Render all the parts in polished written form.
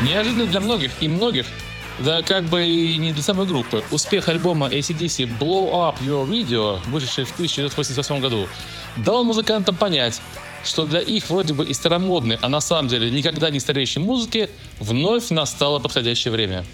Неожиданно для многих и многих, да как бы и не для самой группы, успех альбома AC/DC Blow Up Your Video, вышедший в 1988 году, дал музыкантам понять, что для их вроде бы и старомодной, а на самом деле никогда не стареющей музыки вновь настало подходящее время.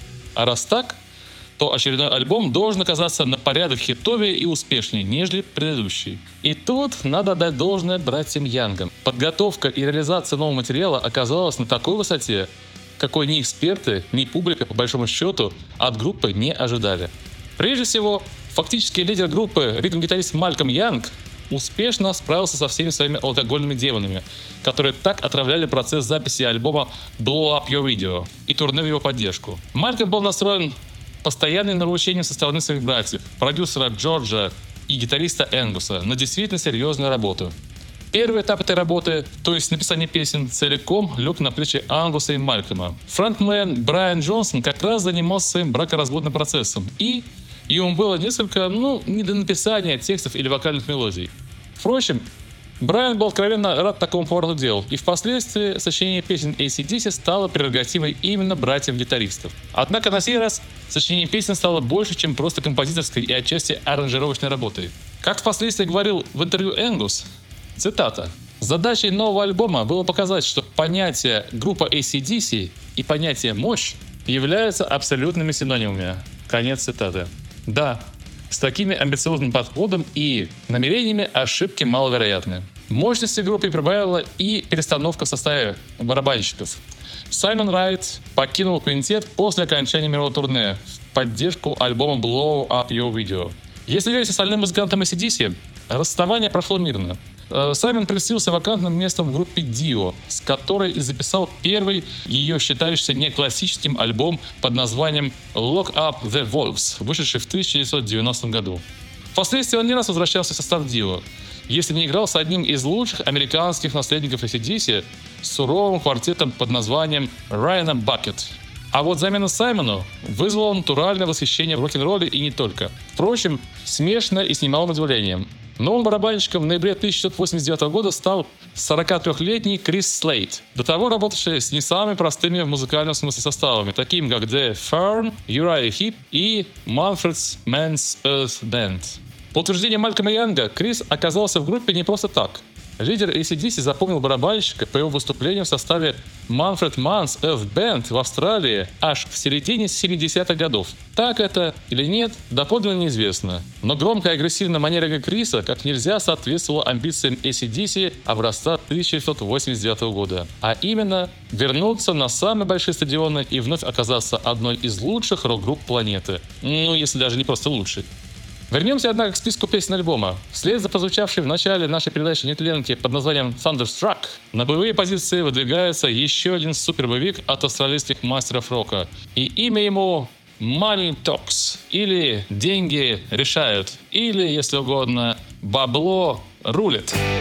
А раз так, то очередной альбом должен оказаться на порядок хитовее и успешнее, нежели предыдущий. И тут надо дать должное братьям Янгам. Подготовка и реализация нового материала оказалась на такой высоте, какой ни эксперты, ни публика, по большому счету, от группы не ожидали. Прежде всего, фактически лидер группы, ритм-гитарист Малькольм Янг, успешно справился со всеми своими алкогольными демонами, которые так отравляли процесс записи альбома Blow Up Your Video и турне в его поддержку. Малькольм был настроен постоянное нарушение со стороны своих братьев, продюсера Джорджа и гитариста Энгуса, на действительно серьезную работу. Первый этап этой работы, то есть написание песен, целиком лег на плечи Ангуса и Малькольма. Фронтмен Брайан Джонсон как раз занимался своим бракоразводным процессом, и ему было несколько, не до написания текстов или вокальных мелодий. Впрочем, Брайан был откровенно рад такому повороту дел, и впоследствии сочинение песен AC/DC стало прерогативой именно братьев-гитаристов. Однако на сей раз сочинение песен стало больше, чем просто композиторской и отчасти аранжировочной работой. Как впоследствии говорил в интервью Энгус, цитата: «Задачей нового альбома было показать, что понятие группа AC/DC и понятие мощь являются абсолютными синонимами». Конец цитаты. Да, с такими амбициозным подходом и намерениями ошибки маловероятны. Мощности группы прибавила и перестановка в составе барабанщиков. Саймон Райт покинул квинтет после окончания мирового турне в поддержку альбома Blow Up Your Video. Если верить остальным музыкантам AC/DC, расставание прошло мирно. Саймон прельстился вакантным местом в группе Dio, с которой и записал первый ее считающийся неклассическим альбом под названием Lock Up The Wolves, вышедший в 1990 году. Впоследствии он не раз возвращался в состав Dio, если не играл с одним из лучших американских наследников AC/DC, суровым квартетом под названием Ryan Bucket. А вот замена Саймону вызвала натуральное восхищение в рок-н-ролле и не только. Впрочем, смешно и с немалым удивлением. Новым барабанщиком в ноябре 1989 года стал 43-летний Крис Слейд, до того работавший с не самыми простыми в музыкальном смысле составами, такими как The Fern, Uriah Heep и Manfred Mann's Earth Band. По утверждению Малькольма Янга, Крис оказался в группе не просто так. Лидер AC/DC запомнил барабанщика по его выступлению в составе Manfred Mann's Earth Band в Австралии аж в середине 70-х годов. Так это или нет, доподлинно неизвестно. Но громкая и агрессивная манера Криса как нельзя соответствовала амбициям AC/DC образца 1989 года. А именно, вернуться на самые большие стадионы и вновь оказаться одной из лучших рок-групп планеты. Если даже не просто лучшей. Вернемся, однако, к списку песен альбома. Вслед за прозвучавшей в начале нашей передачи нетленки под названием Thunderstruck, на боевые позиции выдвигается еще один супербоевик от австралийских мастеров рока. И имя ему Money Talks, или «Деньги решают», или, если угодно, «Бабло рулит».